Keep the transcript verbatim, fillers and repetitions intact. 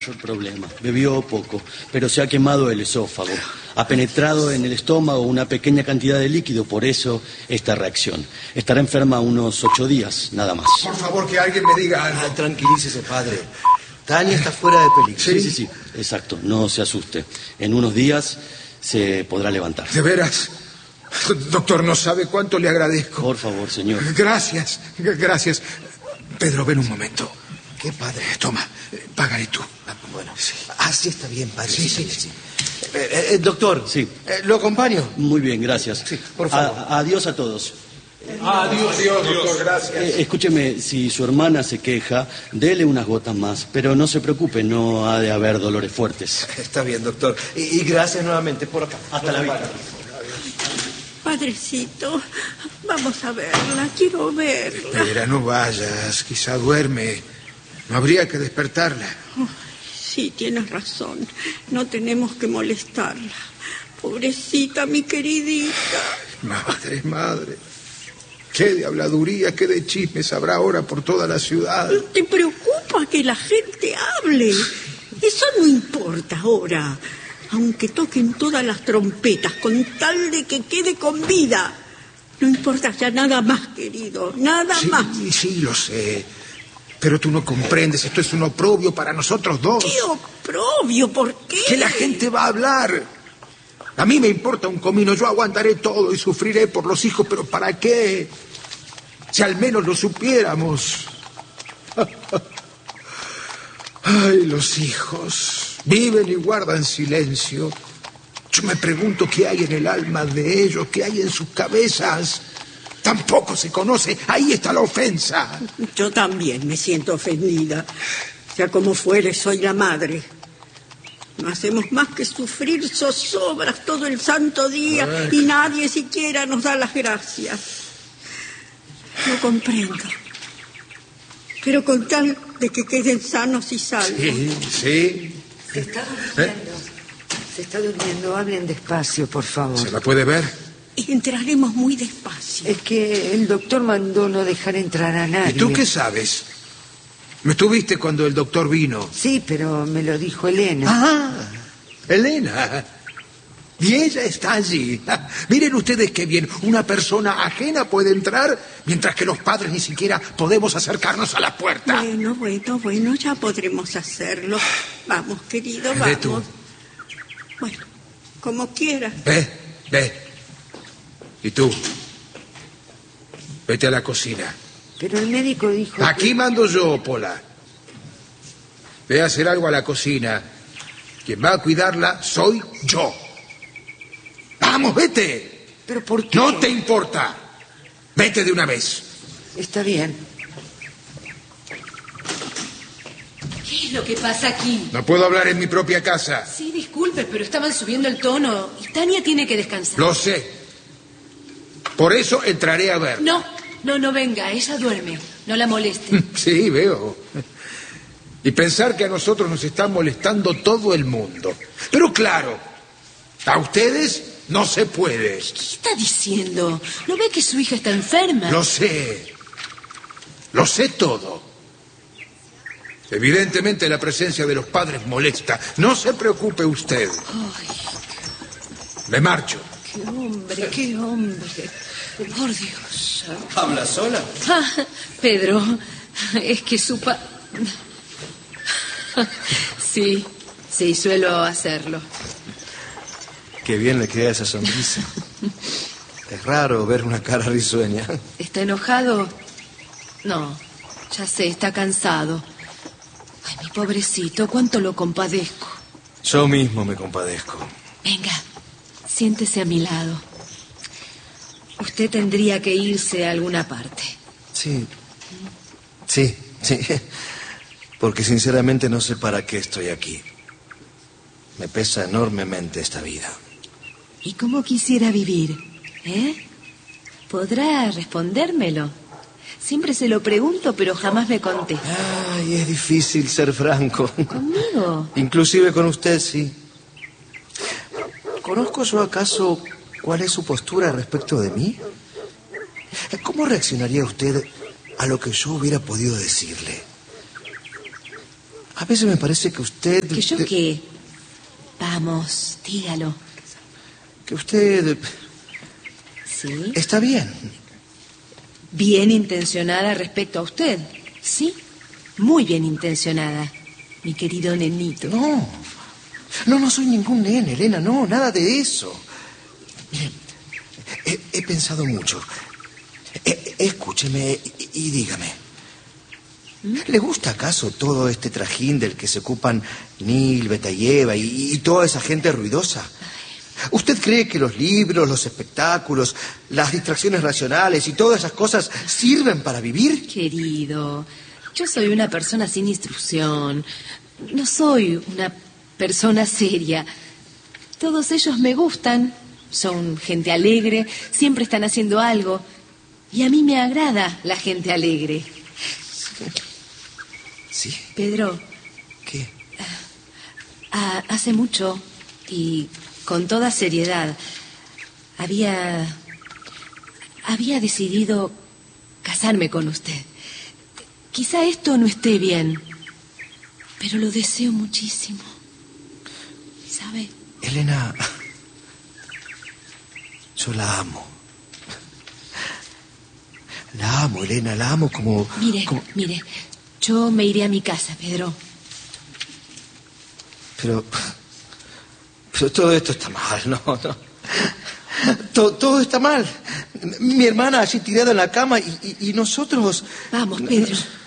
El problema. Bebió poco, pero se ha quemado el esófago. Ha penetrado en el estómago una pequeña cantidad de líquido, por eso esta reacción. Estará enferma unos ocho días, nada más. Por favor, que alguien me diga algo. Ah, tranquilícese, padre. Tania está fuera de peligro. Sí, sí, sí, exacto. No se asuste. En unos días se podrá levantar. ¿De veras? Doctor, no sabe cuánto le agradezco. Por favor, señor. Gracias, gracias. Pedro, ven un momento. ¿Qué, padre? Toma, págale tú. Ah, bueno, sí. Así está bien, padre. Sí, sí, sí, sí. Eh, eh, doctor, Sí. eh, ¿lo acompaño? Muy bien, gracias. Sí, por favor. A- adiós a todos. Adiós, Dios, doctor, gracias. Eh, escúcheme, si su hermana se queja, dele unas gotas más, pero no se preocupe, no ha de haber dolores fuertes. Está bien, doctor. Y, y gracias nuevamente por acá. Hasta la vista. Padrecito, vamos a verla, quiero verla. Pedro, no vayas, quizá duerme. No habría que despertarla. Oh, sí, tienes razón, no tenemos que molestarla. Pobrecita, mi queridita. Madre, madre. Qué de habladuría, qué de chismes habrá ahora por toda la ciudad. ¿Te preocupa que la gente hable? Eso no importa ahora. Aunque toquen todas las trompetas con tal de que quede con vida. No importa ya nada más, querido, nada Sí, más. sí, lo sé. Pero tú no comprendes, esto es un oprobio para nosotros dos. ¡Qué oprobio! ¿Por qué? Que la gente va a hablar. A mí me importa un comino, yo aguantaré todo y sufriré por los hijos, pero ¿para qué? Si al menos lo supiéramos. Ay, los hijos viven y guardan silencio. Yo me pregunto qué hay en el alma de ellos, qué hay en sus cabezas. Tampoco se conoce, ahí está la ofensa. Yo también me siento ofendida. Sea como fuere, soy la madre. No hacemos más que sufrir zozobras todo el santo día. Ay. Y nadie siquiera nos da las gracias. No comprendo. Pero con tal de que queden sanos y salvos. Sí, sí. Se está durmiendo. Se está durmiendo. Hablen despacio, por favor. ¿Se la puede ver? Entraremos muy despacio. Es que el doctor mandó no dejar entrar a nadie. ¿Y tú qué sabes? ¿Me estuviste cuando el doctor vino? Sí, pero me lo dijo Elena. Ah, Elena. Y ella está allí. Ah, miren ustedes qué bien. Una persona ajena puede entrar, mientras que los padres ni siquiera podemos acercarnos a la puerta. Bueno, bueno, bueno, ya podremos hacerlo. Vamos, querido, Ve vamos. tú. Bueno, como quieras. Ve, ve. Y tú, vete a la cocina. Pero el médico dijo... Aquí mando yo, Pola. Ve a hacer algo a la cocina. Quien va a cuidarla soy yo. Vamos, vete. ¿Pero por qué? No te importa. Vete de una vez. Está bien. ¿Qué es lo que pasa aquí? No puedo hablar en mi propia casa. Sí, disculpe, pero estaban subiendo el tono y Tania tiene que descansar. Lo sé. Por eso entraré a ver. No, no, no venga, ella duerme. No la moleste. Sí, veo. Y pensar que a nosotros nos está molestando todo el mundo. Pero claro, a ustedes no se puede. ¿Qué está diciendo? ¿No ve que su hija está enferma? Lo sé. Lo sé todo. Evidentemente la presencia de los padres molesta. No se preocupe usted. Ay, Me marcho. qué hombre, qué hombre. Por Dios. ¿Habla sola? Ah, Pedro, es que su pa... Sí, sí, suelo hacerlo. Qué bien le queda esa sonrisa. Es raro ver una cara risueña. ¿Está enojado? No, ya sé, está cansado. Ay, mi pobrecito, cuánto lo compadezco. Yo mismo me compadezco. Venga, siéntese a mi lado. Usted tendría que irse a alguna parte. Sí. Sí, sí. Porque sinceramente no sé para qué estoy aquí. Me pesa enormemente esta vida. ¿Y cómo quisiera vivir? ¿Eh? ¿Podrá respondérmelo? Siempre se lo pregunto, pero jamás me contesta. Ay, es difícil ser franco. ¿Conmigo? Inclusive con usted, sí. ¿Conozco yo acaso cuál es su postura respecto de mí? ¿Cómo reaccionaría usted a lo que yo hubiera podido decirle? A veces me parece que usted... ¿Que yo qué? Vamos, dígalo. Que usted... ¿Sí? Está bien. Bien intencionada respecto a usted. Sí, muy bien intencionada, mi querido nenito. No, no, no soy ningún nene, Elena, no, nada de eso. Mire, he, he pensado mucho. E, escúcheme y, y dígame. ¿Mm? ¿Le gusta acaso todo este trajín del que se ocupan Nil, Betayeva y, y toda esa gente ruidosa? ¿Usted cree que los libros, los espectáculos, las distracciones racionales y todas esas cosas sirven para vivir? Querido, yo soy una persona sin instrucción. No soy una persona seria. Todos ellos me gustan. Son gente alegre, siempre están haciendo algo. Y a mí me agrada la gente alegre. ¿Sí? Pedro. ¿Qué? Ah, hace mucho y... con toda seriedad, había... había decidido casarme con usted. Quizá esto no esté bien, pero lo deseo muchísimo. ¿Sabe? Elena, yo la amo. La amo, Elena, la amo como... Mire, como... mire, yo me iré a mi casa, Pedro. Pero... Pero todo esto está mal, no, no. Todo, todo está mal. Mi hermana allí tirada en la cama y, y, y nosotros... Vamos, Pedro.